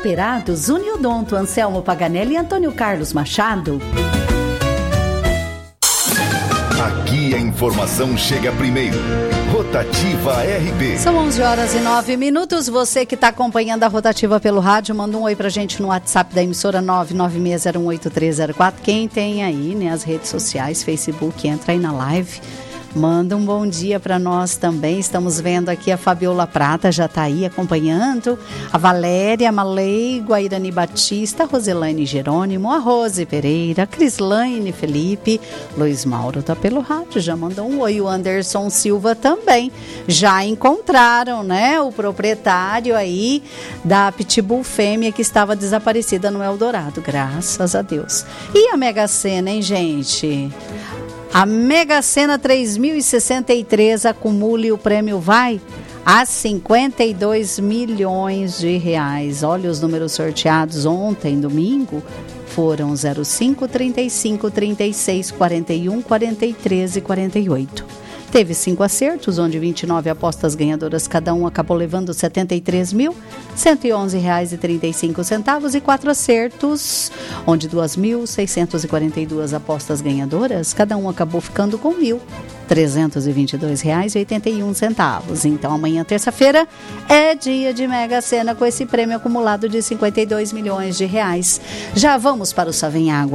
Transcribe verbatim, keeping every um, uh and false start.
Cooperados, Uniodonto, Anselmo Paganelli e Antônio Carlos Machado. Aqui a informação chega primeiro. Rotativa R B. São onze horas e nove minutos. Você que está acompanhando a Rotativa pelo rádio, manda um oi pra gente no WhatsApp da emissora nove nove seis zero um oito três zero quatro. Quem tem aí, né, as redes sociais, Facebook, entra aí na live. Manda um bom dia para nós também. Estamos vendo aqui a Fabiola Prata, já está aí acompanhando. A Valéria Maleigo, a Irani Batista, a Roselane Jerônimo, a Rose Pereira, a Crislaine Felipe, Luiz Mauro está pelo rádio, já mandou um oi. O Anderson Silva também. Já encontraram, né, o proprietário aí da Pitbull Fêmea que estava desaparecida no Eldorado, graças a Deus. E a Mega Sena, hein, gente? A Mega Sena três mil e sessenta e três acumula e o prêmio vai a cinquenta e dois milhões de reais. Olha, os números sorteados ontem, domingo, foram zero cinco, trinta e cinco, trinta e seis, quarenta e um, quarenta e três e quarenta e oito. Teve cinco acertos, onde vinte e nove apostas ganhadoras, cada um acabou levando setenta e três mil, cento e onze reais e trinta e cinco centavos, e quatro acertos, onde duas mil, seiscentas e quarenta e duas apostas ganhadoras, cada um acabou ficando com mil, trezentos e vinte e dois reais e oitenta e um centavos. Então, amanhã, terça-feira, é dia de Mega Sena com esse prêmio acumulado de cinquenta e dois milhões de reais. Já vamos para o Savenhago.